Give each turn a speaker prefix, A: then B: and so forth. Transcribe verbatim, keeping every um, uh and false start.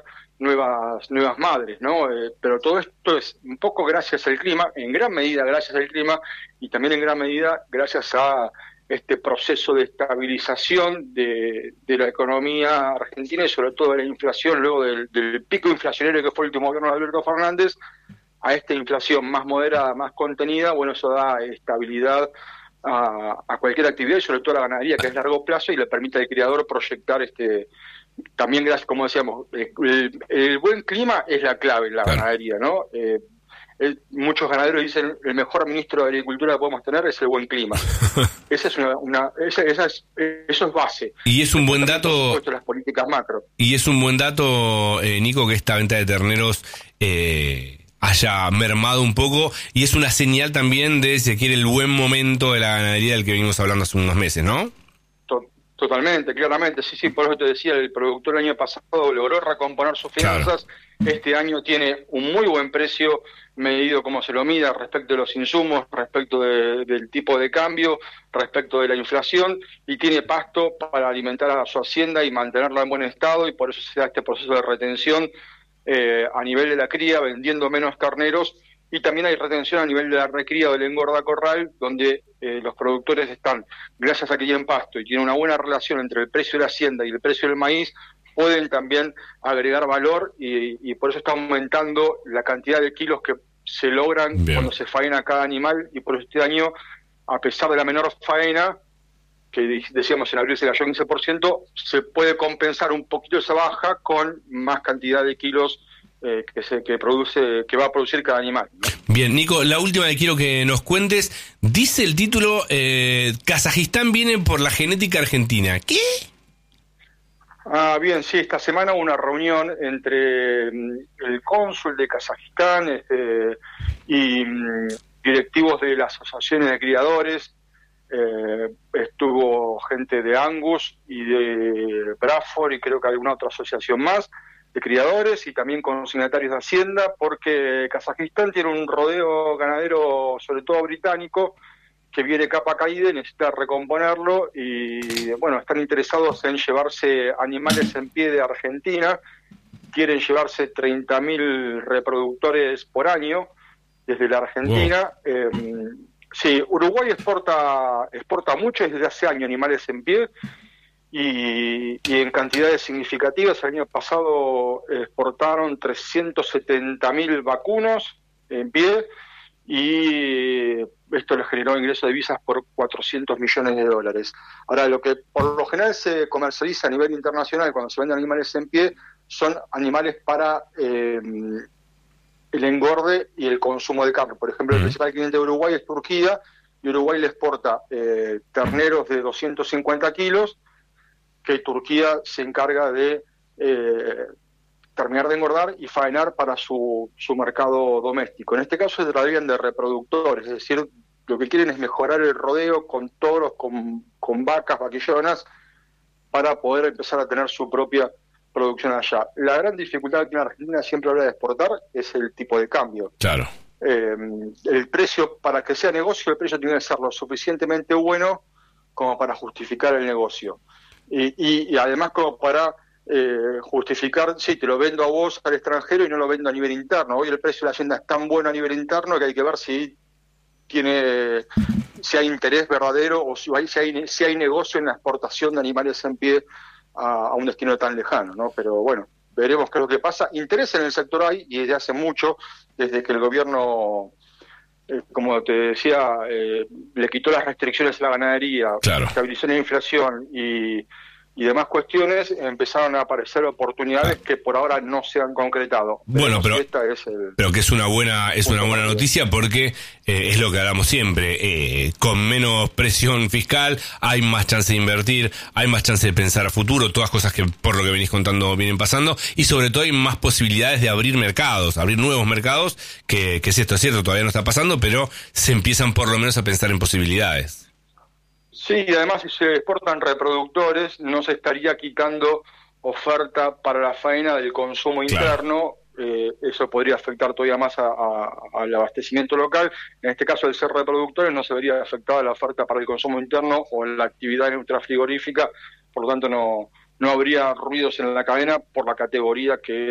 A: nuevas nuevas madres, ¿no? Eh, pero todo esto es un poco gracias al clima, en gran medida gracias al clima y también en gran medida gracias a este proceso de estabilización de, de la economía argentina y sobre todo de la inflación luego del, del pico inflacionario que fue el último gobierno de Alberto Fernández a esta inflación más moderada, más contenida. Bueno, eso da estabilidad a, a cualquier actividad y sobre todo a la ganadería, que es largo plazo y le permite al criador proyectar este también gracias, como decíamos, el, el buen clima es la clave en la
B: claro.
A: ganadería, ¿no? Eh, el, muchos ganaderos dicen el mejor ministro de Agricultura que podemos tener es el buen clima. Esa es una, una esa, esa es, eso es base.
B: Y es un buen
A: Después,
B: dato.
A: por supuesto, las políticas macro.
B: Y es un buen dato, eh, Nico, que esta venta de terneros eh, haya mermado un poco y es una señal también de, si se quiere, el buen momento de la ganadería del que venimos hablando hace unos meses, ¿no?
A: Totalmente, claramente, sí, sí, por eso te decía, el productor el año pasado logró recomponer sus finanzas, claro. Este año tiene un muy buen precio medido como se lo mida respecto de los insumos, respecto de, del tipo de cambio, respecto de la inflación, y tiene pasto para alimentar a su hacienda y mantenerla en buen estado, y por eso se da este proceso de retención eh, a nivel de la cría, vendiendo menos carneros, y también hay retención a nivel de la recría o del engorda corral, donde eh, los productores están, gracias a que tienen pasto y tienen una buena relación entre el precio de la hacienda y el precio del maíz, pueden también agregar valor y, y por eso está aumentando la cantidad de kilos que se logran Bien. Cuando se faena cada animal, y por eso este año, a pesar de la menor faena, que decíamos en abril se cayó quince por ciento, se puede compensar un poquito esa baja con más cantidad de kilos Eh, que se que produce que va a producir cada animal, ¿no?
B: Bien, Nico, la última que quiero que nos cuentes, dice el título, eh, Kazajistán viene por la genética argentina. ¿Qué?
A: Ah, bien, sí, esta semana hubo una reunión entre el cónsul de Kazajistán este, y um, directivos de las asociaciones de criadores. Eh, estuvo gente de Angus y de Bradford y creo que alguna otra asociación más de criadores y también consignatarios de Hacienda, porque Kazajistán tiene un rodeo ganadero, sobre todo británico, que viene capa caída y necesita recomponerlo, y bueno, están interesados en llevarse animales en pie de Argentina, quieren llevarse treinta mil reproductores por año desde la Argentina. Wow. Eh, sí, Uruguay exporta, exporta mucho desde hace años animales en pie, Y, y en cantidades significativas. El año pasado exportaron trescientos setenta mil vacunos en pie y esto les generó ingresos de divisas por cuatrocientos millones de dólares. Ahora, lo que por lo general se comercializa a nivel internacional cuando se venden animales en pie son animales para eh, el engorde y el consumo de carne. Por ejemplo, el principal cliente de Uruguay es Turquía, y Uruguay le exporta eh, terneros de doscientos cincuenta kilos, que Turquía se encarga de eh, terminar de engordar y faenar para su, su mercado doméstico. En este caso se tratarían de reproductores, es decir, lo que quieren es mejorar el rodeo con toros, con, con vacas, vaquillonas, para poder empezar a tener su propia producción allá. La gran dificultad que en Argentina siempre habla de exportar es el tipo de cambio.
B: Claro.
A: Eh, el precio, para que sea negocio, el precio tiene que ser lo suficientemente bueno como para justificar el negocio. Y, y, y además como para eh, justificar, sí, te lo vendo a vos al extranjero y no lo vendo a nivel interno. Hoy el precio de la hacienda es tan bueno a nivel interno que hay que ver si tiene, si hay interés verdadero o si hay, si hay, si hay negocio en la exportación de animales en pie a, a un destino tan lejano, ¿no? Pero bueno, veremos qué es lo que pasa. Interés en el sector hay, y desde hace mucho, desde que el gobierno, eh, como te decía, eh, le quitó las restricciones a la ganadería,
B: claro.
A: estabilizó la inflación y, y demás cuestiones, empezaron a aparecer oportunidades que por ahora no se han concretado.
B: Bueno, pero,
A: si esta es el,
B: pero que es una buena es una buena noticia, porque eh, es lo que hablamos siempre, eh, con menos presión fiscal hay más chance de invertir, hay más chance de pensar a futuro, todas cosas que por lo que venís contando vienen pasando, y sobre todo hay más posibilidades de abrir mercados, abrir nuevos mercados, que, que si esto es cierto todavía no está pasando, pero se empiezan por lo menos a pensar en posibilidades.
A: Sí, y además si se exportan reproductores no se estaría quitando oferta para la faena del consumo interno, claro. eh, eso podría afectar todavía más a, a, al abastecimiento local. En este caso, al ser reproductores, no se vería afectada la oferta para el consumo interno o en la actividad ultrafrigorífica, por lo tanto no, no habría ruidos en la cadena por la categoría que